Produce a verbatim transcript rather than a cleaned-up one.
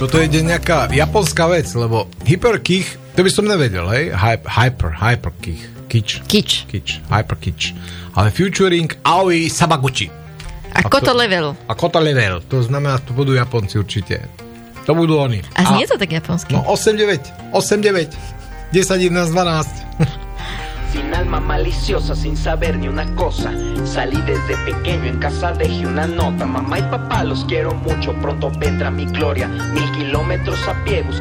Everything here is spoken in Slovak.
toto je nejaká japonská vec, lebo hyperkich, to by som nevedel, hej? Hyper, hyper, hyperkich. Kič. Kič. Kič. Hyperkič. Ale featuring Aoi Samaguchi. A, a Kota Level. A Kota Level. To znamená, to budú Japonci určite. To budú oni. A znie to tak japonsky. No osem deväť. osem deväť. desať jedenásť dvanásť. Sin alma maliciosa, sin saber ni una cosa. Salí desde pequeño, en casa dejé una nota. Mamá y papá los quiero mucho, pronto vendrá mi gloria. Mil kilómetros a pie buscando